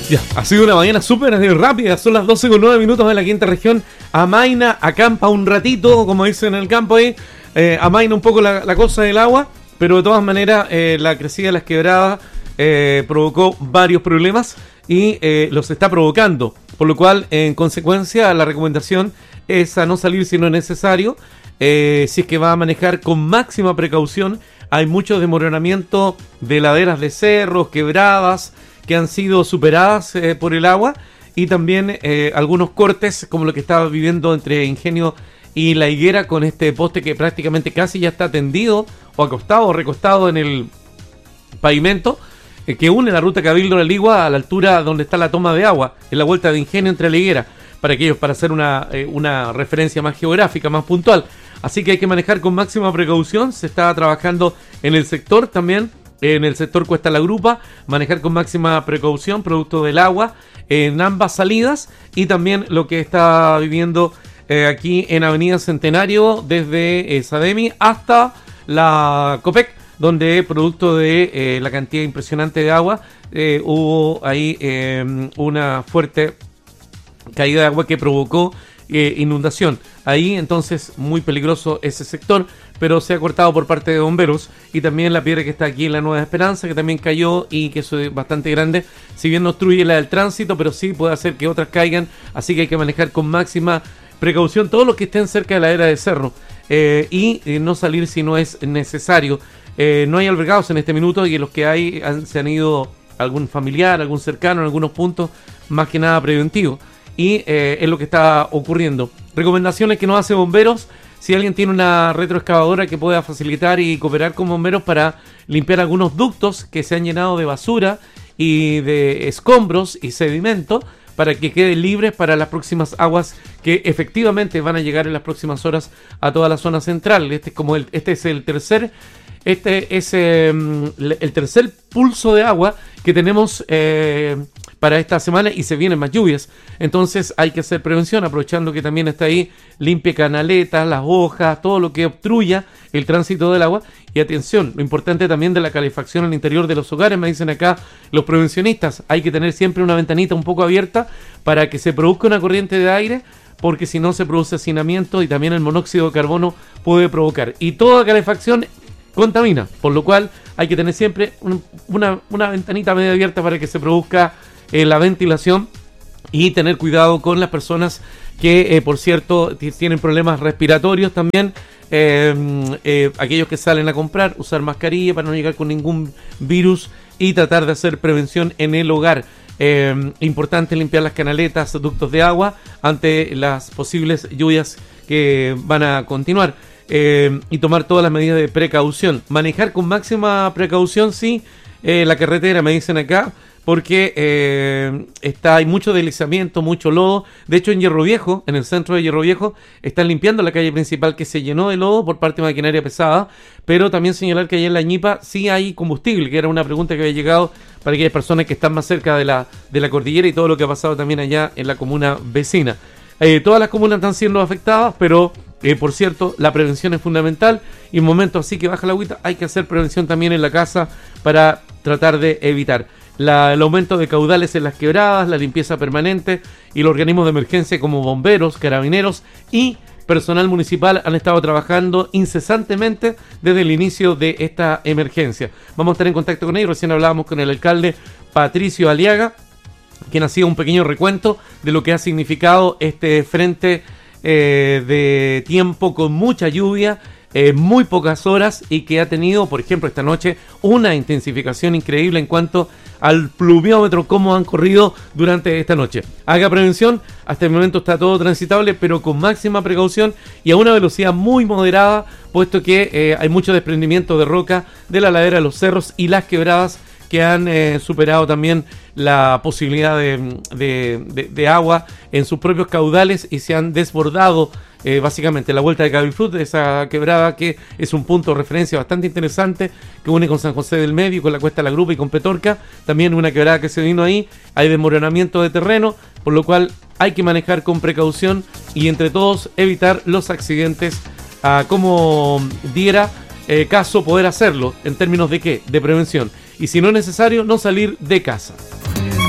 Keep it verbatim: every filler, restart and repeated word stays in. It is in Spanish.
Ya, ha sido una mañana súper rápida, son las doce con nueve minutos de la quinta región. Amaina, acampa un ratito, como dicen en el campo ahí, eh, amaina un poco la, la cosa del agua, pero de todas maneras eh, la crecida de las quebradas eh, provocó varios problemas y eh, los está provocando, por lo cual en consecuencia la recomendación es a no salir si no es necesario, eh, si es que va a manejar con máxima precaución. Hay mucho desmoronamiento de laderas de cerros, quebradas, que han sido superadas eh, por el agua, y también eh, algunos cortes como lo que estaba viviendo entre Ingenio y La Higuera, con este poste que prácticamente casi ya está tendido o acostado o recostado en el pavimento eh, que une la ruta Cabildo de la Ligua a la altura donde está la toma de agua, en la vuelta de Ingenio entre La Higuera, para aquellos, para hacer una, eh, una referencia más geográfica, más puntual. Así que hay que manejar con máxima precaución. Se está trabajando en el sector también, en el sector Cuesta La Grupa, manejar con máxima precaución, producto del agua, en ambas salidas, y también lo que está viviendo eh, aquí en Avenida Centenario, desde eh, Sademi hasta la Copec, donde producto de eh, la cantidad impresionante de agua, eh, hubo ahí eh, una fuerte caída de agua que provocó eh, inundación. Ahí entonces muy peligroso ese sector, pero se ha cortado por parte de bomberos, y también la piedra que está aquí en la Nueva Esperanza, que también cayó y que es bastante grande, si bien no obstruye la del tránsito, pero sí puede hacer que otras caigan, así que hay que manejar con máxima precaución todos los que estén cerca de la era de cerro, eh, y eh, no salir si no es necesario. Eh, no hay albergados en este minuto, y los que hay han, se han ido algún familiar, algún cercano en algunos puntos, más que nada preventivo, y eh, es lo que está ocurriendo. Recomendaciones que nos hace bomberos: si alguien tiene una retroexcavadora que pueda facilitar y cooperar con bomberos para limpiar algunos ductos que se han llenado de basura y de escombros y sedimento, para que queden libres para las próximas aguas que efectivamente van a llegar en las próximas horas a toda la zona central. Este es como el, este es el tercer este es eh, el tercer pulso de agua que tenemos eh, para esta semana, y se vienen más lluvias. Entonces hay que hacer prevención, aprovechando que también está ahí, limpie canaletas, las hojas, todo lo que obstruya el tránsito del agua. Y atención, lo importante también de la calefacción al interior de los hogares, me dicen acá los prevencionistas, hay que tener siempre una ventanita un poco abierta para que se produzca una corriente de aire, porque si no se produce hacinamiento, y también el monóxido de carbono puede provocar. Y toda calefacción contamina, por lo cual hay que tener siempre un, una, una ventanita medio abierta para que se produzca eh, la ventilación, y tener cuidado con las personas que, eh, por cierto, t- tienen problemas respiratorios también. Eh, eh, aquellos que salen a comprar, usar mascarilla para no llegar con ningún virus, y tratar de hacer prevención en el hogar. Eh, importante limpiar las canaletas, ductos de agua ante las posibles lluvias que van a continuar. Eh, y tomar todas las medidas de precaución. Manejar con máxima precaución, sí, eh, la carretera, me dicen acá, porque eh, está, hay mucho deslizamiento, mucho lodo. De hecho, en Hierro Viejo, en el centro de Hierro Viejo, están limpiando la calle principal, que se llenó de lodo por parte de maquinaria pesada. Pero también señalar que allá en La Ñipa sí hay combustible, que era una pregunta que había llegado para aquellas personas que están más cerca de la, de la cordillera, y todo lo que ha pasado también allá en la comuna vecina. Eh, todas las comunas están siendo afectadas, pero Eh, por cierto, la prevención es fundamental, y en momentos así que baja la agüita hay que hacer prevención también en la casa para tratar de evitar la, el aumento de caudales en las quebradas, la limpieza permanente, y los organismos de emergencia como bomberos, carabineros y personal municipal han estado trabajando incesantemente desde el inicio de esta emergencia. Vamos a estar en contacto con ellos. Recién hablábamos con el alcalde Patricio Aliaga, quien hacía un pequeño recuento de lo que ha significado este frente Eh, de tiempo con mucha lluvia, eh, muy pocas horas, y que ha tenido, por ejemplo, esta noche una intensificación increíble en cuanto al pluviómetro, cómo han corrido durante esta noche. Haga prevención, hasta el momento está todo transitable, pero con máxima precaución y a una velocidad muy moderada, puesto que eh, hay mucho desprendimiento de roca de la ladera de los cerros y las quebradas, que han eh, superado también la posibilidad de, de, de, de agua en sus propios caudales, y se han desbordado eh, básicamente la vuelta de Cabilfrut, esa quebrada que es un punto de referencia bastante interesante, que une con San José del Medio, con la Cuesta La Grupa y con Petorca. También una quebrada que se vino ahí, hay desmoronamiento de terreno, por lo cual hay que manejar con precaución, y entre todos evitar los accidentes a como diera eh, caso poder hacerlo, en términos de qué, de prevención. Y si no es necesario, no salir de casa.